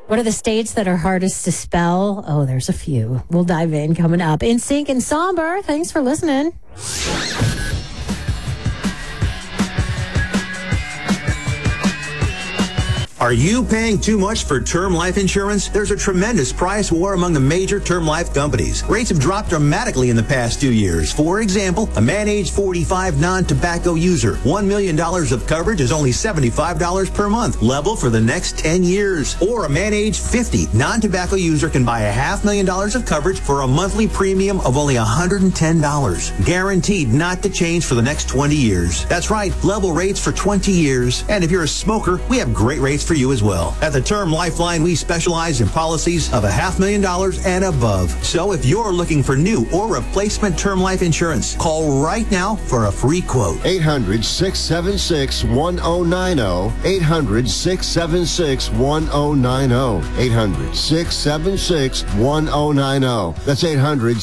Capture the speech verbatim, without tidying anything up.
What are the states that are hardest to spell? Oh, there's a few. We'll dive in coming up. In Sync and Somber, thanks for listening. Are you paying too much for term life insurance? There's a tremendous price war among the major term life companies. Rates have dropped dramatically in the past two years. For example, a man age forty-five non-tobacco user, one million dollars of coverage is only seventy-five dollars per month, level for the next ten years. Or a man age fifty non-tobacco user can buy a half million dollars of coverage for a monthly premium of only one hundred ten dollars. Guaranteed not to change for the next twenty years. That's right, level rates for twenty years. And if you're a smoker, we have great rates for you as well. At the Term Lifeline, we specialize in policies of a half million dollars and above. So if you're looking for new or replacement term life insurance, call right now for a free quote. eight hundred, six seven six, one zero nine zero. eight hundred, six seven six, one zero nine zero. eight hundred, six seven six, one zero nine zero. That's eight hundred,